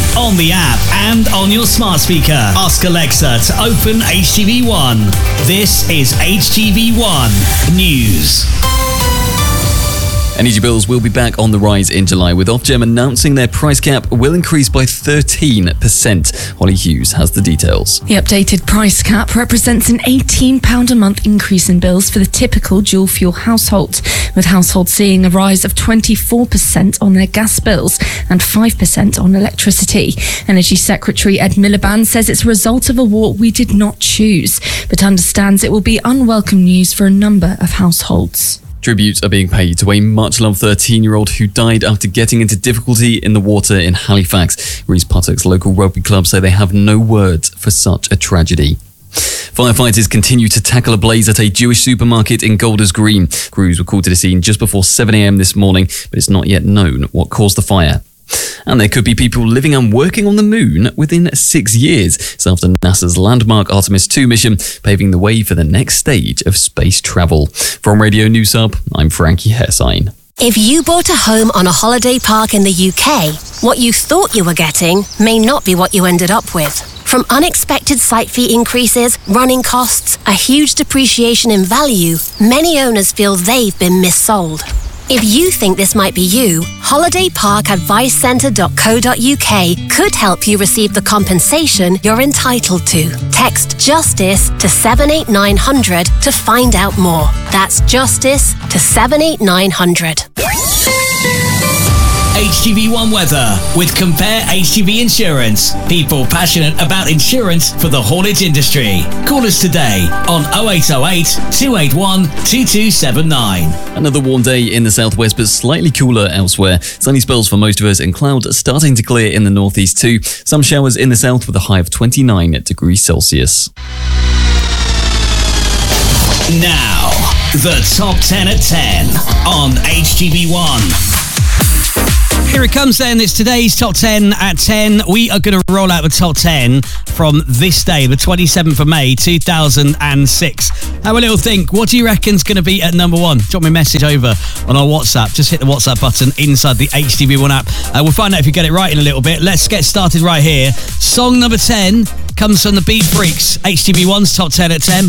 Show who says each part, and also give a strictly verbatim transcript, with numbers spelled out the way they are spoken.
Speaker 1: on the app and on your smart speaker. Ask Alexa to open H T V One. This is H T V One News.
Speaker 2: Energy bills will be back on the rise in July, with Ofgem announcing their price cap will increase by thirteen percent. Holly Hughes has the details.
Speaker 3: The updated price cap represents an eighteen pounds a month increase in bills for the typical dual-fuel household, with households seeing a rise of twenty-four percent on their gas bills and five percent on electricity. Energy Secretary Ed Miliband says it's a result of a war we did not choose, but understands it will be unwelcome news for a number of households.
Speaker 2: Tributes are being paid to a much-loved thirteen-year-old who died after getting into difficulty in the water in Halifax. Rees Puttock's local rugby club say they have no words for such a tragedy. Firefighters continue to tackle a blaze at a Jewish supermarket in Golders Green. Crews were called to the scene just before seven a.m. this morning, but it's not yet known what caused the fire. And there could be people living and working on the moon within six years. It's after NASA's landmark Artemis two mission, paving the way for the next stage of space travel. From Radio News Hub, I'm Frankie Hessine.
Speaker 4: If you bought a home on a holiday park in the U K, what you thought you were getting may not be what you ended up with. From unexpected site fee increases, running costs, a huge depreciation in value, many owners feel they've been missold. If you think this might be you, holiday park advice centre dot co dot U K could help you receive the compensation you're entitled to. Text JUSTICE to seven eight nine hundred to find out more. That's JUSTICE to seven eight nine hundred.
Speaker 1: H T V One weather with Compare H T V Insurance. People passionate about insurance for the haulage industry. Call us today on oh eight oh eight, two eight one, two two seven nine.
Speaker 2: Another warm day in the southwest, but slightly cooler elsewhere. Sunny spells for most of us and clouds starting to clear in the northeast too. Some showers in the south with a high of twenty-nine degrees Celsius.
Speaker 1: Now, the top ten at ten on H T V One. Here it comes then. It's today's Top ten at ten. We are going to roll out the Top ten from this day, the twenty-seventh of May, two thousand six. Have a little think. What do you reckon's going to be at number one? Drop me a message over on our WhatsApp. Just hit the WhatsApp button inside the H T V One app. Uh, we'll find out if you get it right in a little bit. Let's get started right here. Song number ten comes from the Beat Freaks. H T V One's Top ten at ten.